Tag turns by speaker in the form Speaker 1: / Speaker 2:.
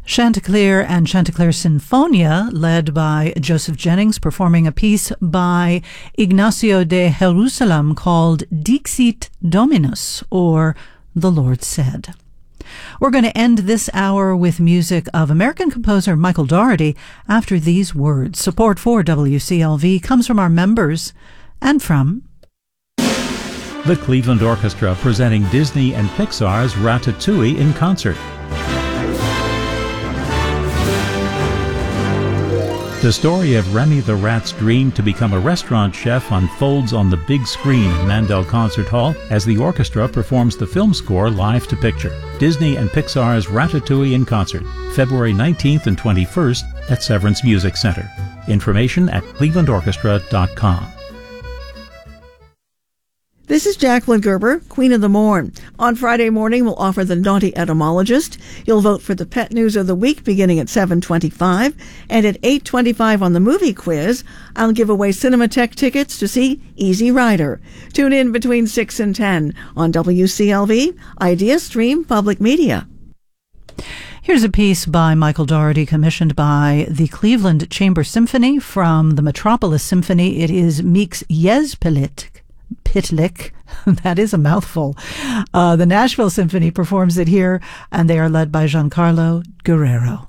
Speaker 1: Chanticleer and Chanticleer Sinfonia, led by Joseph Jennings, performing a piece by Ignacio de Jerusalem called Dixit Dominus, or The Lord Said. We're going to end this hour with music of American composer Michael Daugherty after these words. Support for WCLV comes from our members and from
Speaker 2: the Cleveland Orchestra, presenting Disney and Pixar's Ratatouille in concert. The story of Remy the Rat's dream to become a restaurant chef unfolds on the big screen in Mandel Concert Hall as the orchestra performs the film score live to picture. Disney and Pixar's Ratatouille in concert, February 19th and 21st at Severance Music Center. Information at clevelandorchestra.com.
Speaker 3: This is Jacqueline Gerber, Queen of the Morn. On Friday morning, we'll offer the Naughty Etymologist. You'll vote for the Pet News of the Week beginning at 7:25. And at 8:25 on the Movie Quiz, I'll give away Cinematheque tickets to see Easy Rider. Tune in between 6 and 10 on WCLV, Idea Stream Public Media.
Speaker 1: Here's a piece by Michael Daugherty commissioned by the Cleveland Chamber Symphony from the Metropolis Symphony. It is Meeks Yezpillik. That is a mouthful. The Nashville Symphony performs it here, and they are led by Giancarlo Guerrero.